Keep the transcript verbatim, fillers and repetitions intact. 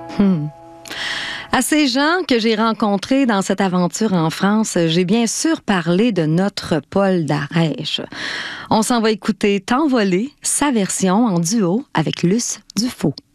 Hmm. À ces gens que j'ai rencontrés dans cette aventure en France, j'ai bien sûr parlé de notre Paul Darèche. On s'en va écouter T'envoler, sa version en duo avec Luce Dufaux.